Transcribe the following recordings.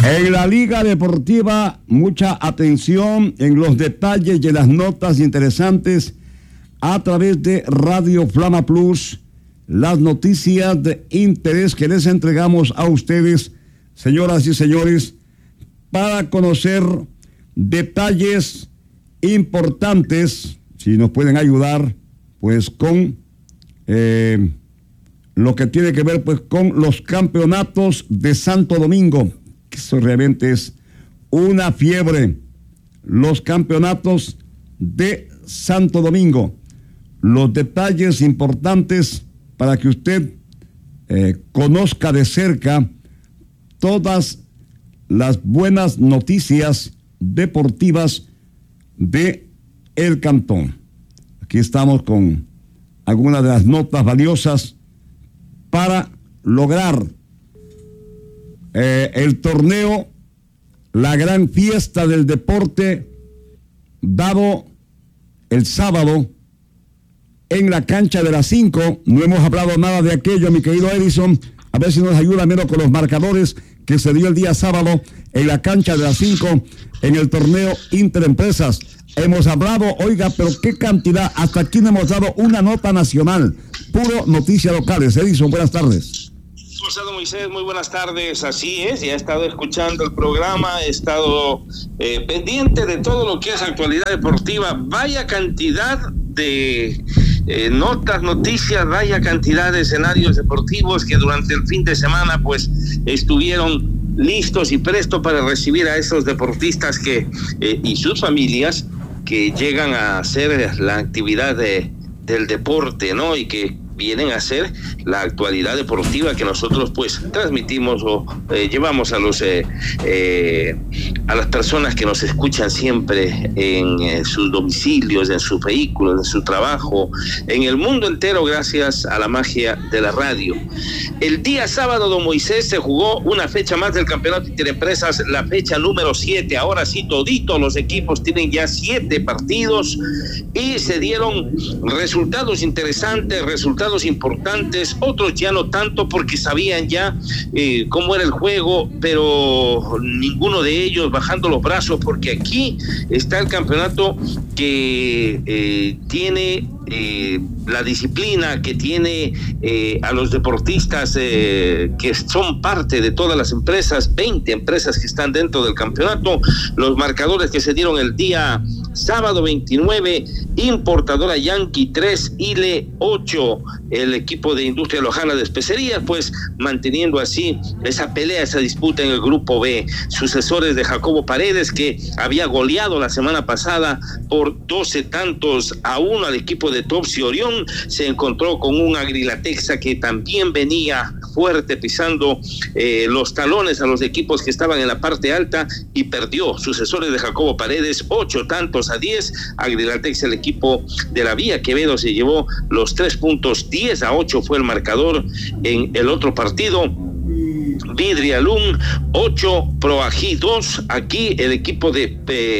En la Liga Deportiva, mucha atención en los detalles y en las notas interesantes a través de Radio Flama Plus, las noticias de interés que les entregamos a ustedes, señoras y señores, para conocer detalles importantes, si nos pueden ayudar, pues con lo que tiene que ver pues con los campeonatos de Santo Domingo. Eso realmente es una fiebre, los campeonatos de Santo Domingo. Los detalles importantes para que usted conozca de cerca todas las buenas noticias deportivas de el cantón. Aquí estamos con algunas de las notas valiosas para lograr el torneo, la gran fiesta del deporte, dado el sábado en la cancha de las 5. No hemos hablado nada de aquello, mi querido Edison. A ver si nos ayuda menos con los marcadores que se dio el día sábado en la cancha de las 5 en el torneo Interempresas. Hemos hablado, oiga, pero qué cantidad, hasta aquí no hemos dado una nota nacional, puro noticias locales. Edison, buenas tardes. Gonzalo Moisés, muy buenas tardes. Así es, ya he estado escuchando el programa, he estado pendiente de todo lo que es actualidad deportiva. Vaya cantidad de notas, noticias, vaya cantidad de escenarios deportivos que durante el fin de semana pues estuvieron listos y prestos para recibir a esos deportistas que y sus familias que llegan a hacer la actividad del deporte, ¿no? Y que vienen a hacer la actualidad deportiva que nosotros pues transmitimos o llevamos a los a las personas que nos escuchan siempre en sus domicilios, en sus vehículos, en su trabajo, en el mundo entero, gracias a la magia de la radio. El día sábado, don Moisés, se jugó una fecha más del campeonato Interempresas, la fecha número 7. Ahora sí, toditos los equipos tienen ya 7 partidos y se dieron resultados interesantes, resultados importantes, otros ya no tanto porque sabían ya cómo era el juego, pero ninguno de ellos bajando los brazos, porque aquí está el campeonato que tiene la disciplina, que tiene a los deportistas que son parte de todas las empresas, 20 empresas que están dentro del campeonato. Los marcadores que se dieron el día sábado 29, Importadora Yankee 3, Ile 8, el equipo de Industria Lojana de Especerías, pues manteniendo así esa pelea, esa disputa en el grupo B. Sucesores de Jacobo Paredes, que había goleado la semana pasada por 12-1 al equipo de Topsi Orión, se encontró con un Agrilatexa que también venía fuerte, pisando los talones a los equipos que estaban en la parte alta, y perdió. Sucesores de Jacobo Paredes 8-10, Agrilatexa, el equipo de la Vía Quevedo, se llevó los 3 puntos. 10-8 fue el marcador en el otro partido. Vidrialum 8, Proají 2. Aquí el equipo de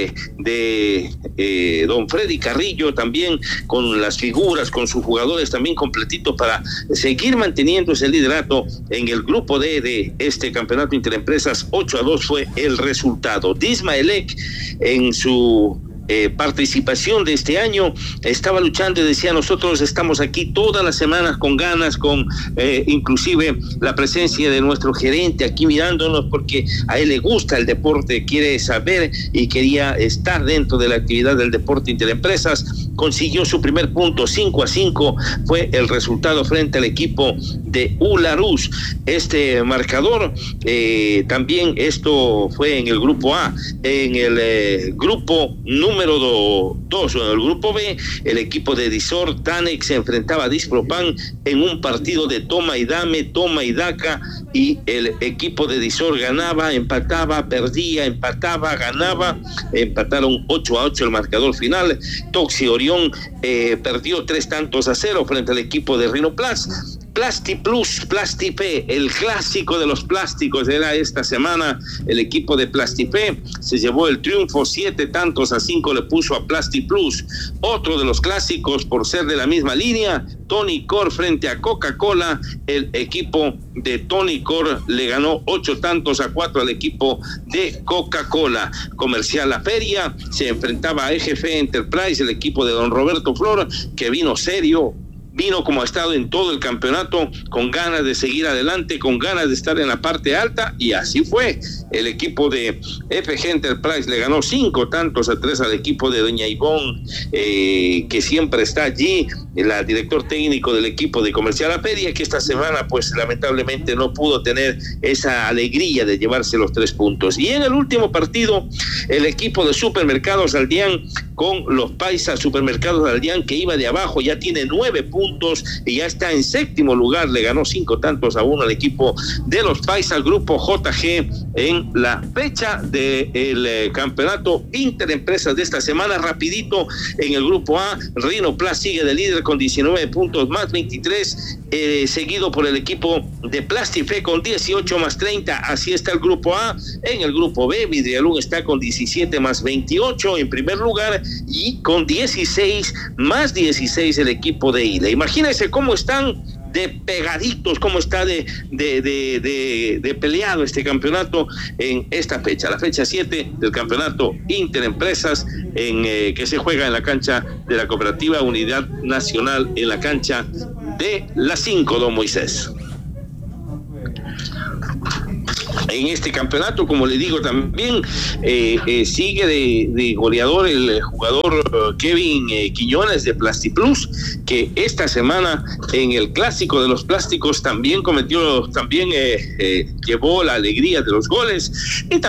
don Freddy Carrillo también con las figuras, con sus jugadores también completitos para seguir manteniendo ese liderato en el grupo D de este campeonato Interempresas. 8-2 fue el resultado. Dismaelec, en su participación de este año, estaba luchando y decía: nosotros estamos aquí todas las semanas con ganas, con inclusive la presencia de nuestro gerente aquí mirándonos, porque a él le gusta el deporte, quiere saber y quería estar dentro de la actividad del deporte Interempresas. Consiguió su primer punto. 5-5 fue el resultado frente al equipo de Ularús. Este marcador, también esto fue en el grupo A. En el grupo número 2, en el grupo B, el equipo de Disor Tanex se enfrentaba a Dispropan en un partido de toma y dame, toma y daca, y el equipo de Disor ganaba, empataba, perdía, empataba, ganaba. Empataron 8-8 el marcador final. Toxi Orión perdió 3-0 frente al equipo de Rinoplas. Plastiplus, Plastipé, el clásico de los plásticos era esta semana. El equipo de Plastipé se llevó el triunfo, 7-5 le puso a Plastiplus. Otro de los clásicos, por ser de la misma línea, Tonicor frente a Coca-Cola. El equipo de Tonicor le ganó 8-4 al equipo de Coca-Cola. Comercial La Feria se enfrentaba a EGF Enterprise, el equipo de don Roberto Flor, que vino serio, vino como ha estado en todo el campeonato, con ganas de seguir adelante, con ganas de estar en la parte alta, y así fue. El equipo de FG Enterprise le ganó 5-3 al equipo de doña Ivonne, que siempre está allí, el director técnico del equipo de Comercial La Feria, que esta semana pues lamentablemente no pudo tener esa alegría de llevarse los 3 puntos. Y en el último partido, el equipo de Supermercados Aldeán con los Paisas Supermercados Aldeán, que iba de abajo, ya tiene 9 puntos y ya está en 7º lugar, le ganó 5-1 al equipo de los Paisas, grupo JG, en la fecha del campeonato Interempresas de esta semana. Rapidito, en el grupo A, Rinoplast sigue de líder con 19 puntos más 23, seguido por el equipo de Plastife con 18 más 30, así está el grupo A. En el grupo B, Vidrialún está con 17 más 28 en primer lugar, y con 16 más 16 el equipo de Ila. Imagínense cómo están de pegaditos, cómo está de peleado este campeonato en esta fecha, la fecha 7 del campeonato Interempresas, que se juega en la cancha de la Cooperativa Unidad Nacional, en la cancha de la 5, don Moisés. En este campeonato, como le digo, también sigue de goleador el jugador Kevin Quiñones de Plastiplus, que esta semana en el clásico de los plásticos también llevó la alegría de los goles, y